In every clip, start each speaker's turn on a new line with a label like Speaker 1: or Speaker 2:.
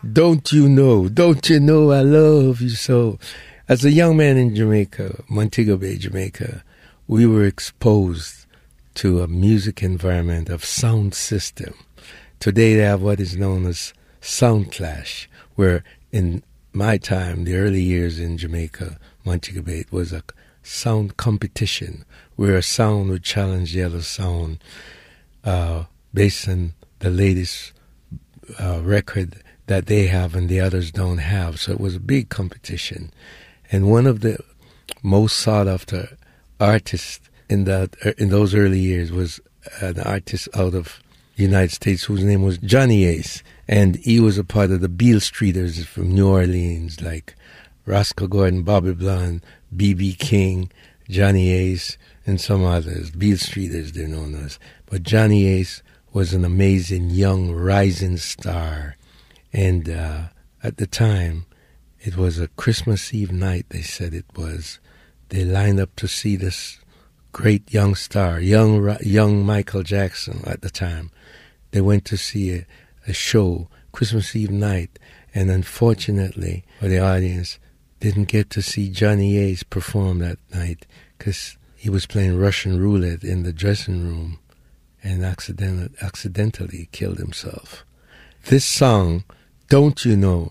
Speaker 1: Don't you know I love you so. As a young man in Jamaica, Montego Bay, Jamaica, we were exposed to a music environment of sound system. Today they have what is known as sound clash, where in my time, the early years in Jamaica, Montego Bay, it was a sound competition where a sound would challenge the other sound based on the latest record that they have and the others don't have. So it was a big competition. And one of the most sought after artists in those early years was an artist out of the United States whose name was Johnny Ace. And he was a part of the Beale Streeters from New Orleans, like Roscoe Gordon, Bobby Blunt, B.B. King, Johnny Ace, and some others. Beale Streeters, they're known as. But Johnny Ace was an amazing young rising star. And at the time, it was a Christmas Eve night, they said it was. They lined up to see this great young star, young Michael Jackson at the time. They went to see a show, Christmas Eve night, and unfortunately for the audience, didn't get to see Johnny Ace perform that night because he was playing Russian roulette in the dressing room and accidentally killed himself. This song, Don't You Know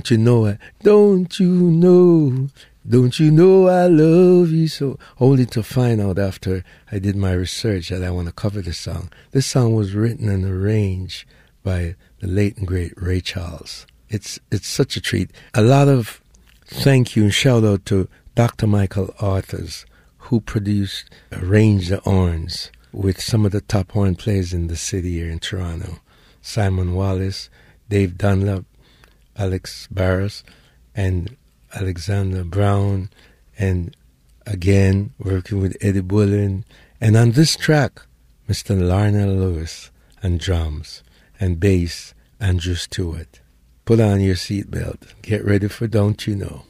Speaker 1: I love you so, only to find out after I did my research that I want to cover this song. This song was written and arranged by the late and great Ray Charles. It's such a treat. A lot of thank you and shout out to Dr. Michael Arthurs, who arranged the horns with some of the top horn players in the city here in Toronto. Simon Wallace, Dave Dunlap, Alex Barros, and Alexander Brown, and again working with Eddie Bullen. And on this track, Mr. Larnell Lewis on drums and bass, Andrew Stewart. Put on your seatbelt. Get ready for Don't You Know.